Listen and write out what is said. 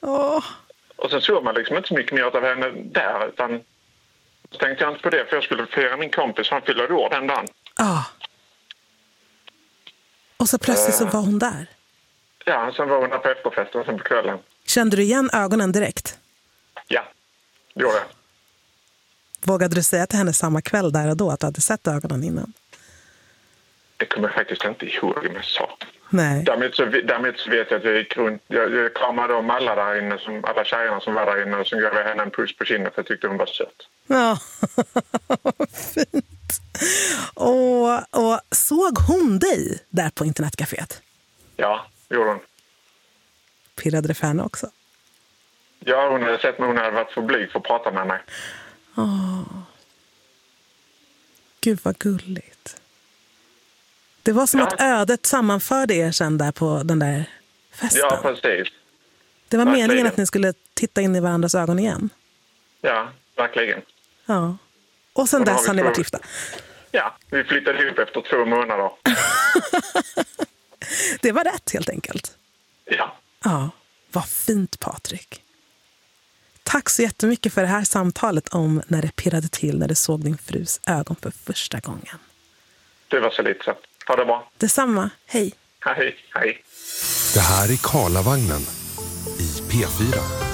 Åh. Och sen såg man liksom inte så mycket mer av henne där, utan så tänkte jag inte på det, för jag skulle fira min kompis, han fyllde år den dagen. Ja. Och så plötsligt så var hon där. Ja, sen var hon där på efterfesten sen på kvällen. Kände du igen ögonen direkt? Ja, det gjorde jag. Vågade du säga till henne samma kväll där och då att du hade sett ögonen innan? Det kommer jag faktiskt inte ihåg om jag sa. Nej. Därmed så vet jag att jag gick runt. Jag kramade om alla där inne, alla tjejerna som var där inne, och så gav jag henne en puss på kinden för jag tyckte hon var söt. Ja, fint. Och såg hon dig där på internetcaféet? Ja, det gjorde hon. Pirrade det för henne också? Ja, hon hade sett mig, hon hade varit för blyg för att prata med mig. Gud vad gulligt. Det var som att ödet sammanförde er sen där på den där festen. Ja, precis. Det var verkligen meningen att ni skulle titta in i varandras ögon igen. Ja, verkligen. Ja. Och sen dess har ni varit gifta. Ja, vi flyttade ihop efter 2 månader. Det var rätt helt enkelt. Ja. Ja, vad fint Patrik. Tack så jättemycket för det här samtalet om när det pirrade till när du såg din frus ögon för första gången. Det var så lite så. Ha det bra. Detsamma. Hej. Hej, hej. Det här är Karlavagnen i P4.